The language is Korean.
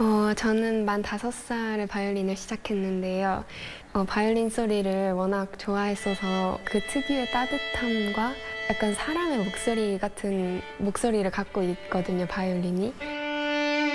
저는 만 5살에 바이올린을 시작했는데요. 바이올린 소리를 워낙 좋아했어서 그 특유의 따뜻함과 약간 사람의 목소리 같은 목소리를 갖고 있거든요, 바이올린이.